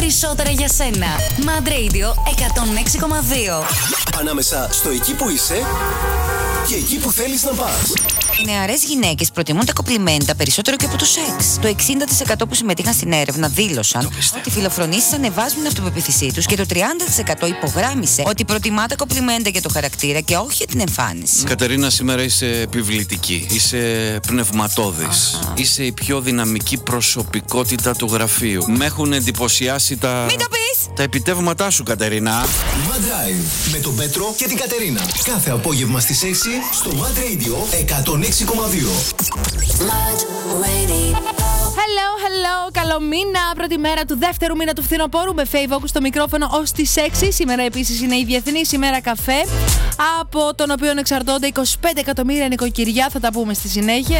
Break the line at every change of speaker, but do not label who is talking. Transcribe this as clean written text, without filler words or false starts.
περισσότερα για σένα. Mad Radio 106,2.
Ανάμεσα στο εκεί που είσαι και εκεί που θέλεις να πας.
Οι νεαρές γυναίκες προτιμούν τα κομπλιμέντα περισσότερο και από το σεξ. Το 60% που συμμετείχαν στην έρευνα δήλωσαν ότι οι φιλοφρονήσεις ανεβάζουν την αυτοπεποίθησή τους και το 30% υπογράμμισε ότι προτιμά τα κομπλιμέντα για το χαρακτήρα και όχι για την εμφάνιση.
Κατερίνα, σήμερα είσαι επιβλητική, είσαι πνευματώδης, είσαι η πιο δυναμική προσωπικότητα του γραφείου. Με έχουν εντυπωσιάσει τα...
Μην το πεις!
Τα επιτεύγματά σου, Κατερίνα.
Mad Drive με τον Πέτρο και την Κατερίνα. Κάθε απόγευμα στις 6 στο Mad Radio 106,2.
Hello, καλό μήνα. Πρώτη μέρα του δεύτερου μήνα του φθινοπόρου με Faye Vogue στο μικρόφωνο ως τις 6. Σήμερα επίσης είναι η Διεθνής ημέρα καφέ, από τον οποίο εξαρτώνται 25 εκατομμύρια νοικοκυριά. Θα τα πούμε στη συνέχεια.